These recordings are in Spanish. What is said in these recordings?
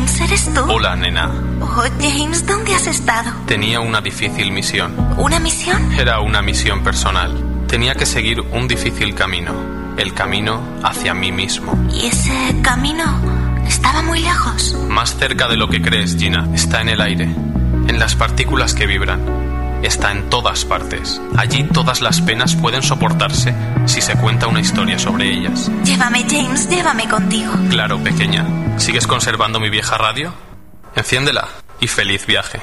James, ¿eres tú? Hola, nena. Oh, James, ¿dónde has estado? Tenía una difícil misión. ¿Una misión? Era una misión personal. Tenía que seguir un difícil camino. El camino hacia mí mismo. ¿Y ese camino estaba muy lejos? Más cerca de lo que crees, Gina. Está en el aire. En las partículas que vibran. Está en todas partes. Allí todas las penas pueden soportarse si se cuenta una historia sobre ellas. Llévame, James, llévame contigo. Claro, pequeña. ¿Sigues conservando mi vieja radio? Enciéndela y feliz viaje.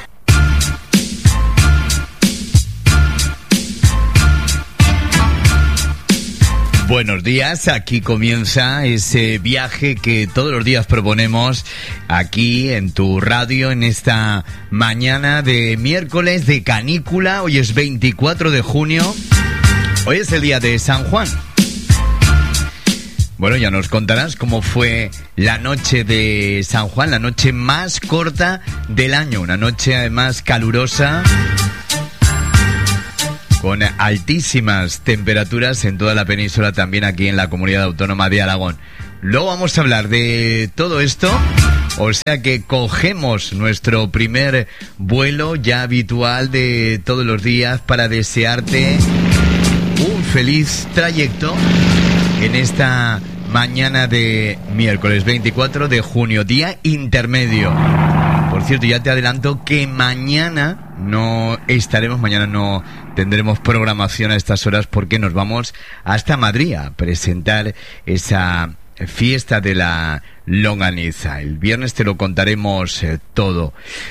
Buenos días, aquí comienza ese viaje que todos los días proponemos aquí en tu radio en esta mañana de miércoles de canícula. Hoy es 24 de junio, hoy es el día de San Juan. Bueno, ya nos contarás cómo fue la noche de San Juan, la noche más corta del año, una noche además calurosa, con altísimas temperaturas en toda la península, también aquí en la comunidad autónoma de Aragón. Luego vamos a hablar de todo esto, o sea que cogemos nuestro primer vuelo ya habitual de todos los días para desearte un feliz trayecto en esta mañana de miércoles 24 de junio, día intermedio. Por cierto, ya te adelanto que mañana no tendremos programación a estas horas porque nos vamos hasta Madrid a presentar esa fiesta de la longaniza. El viernes te lo contaremos todo.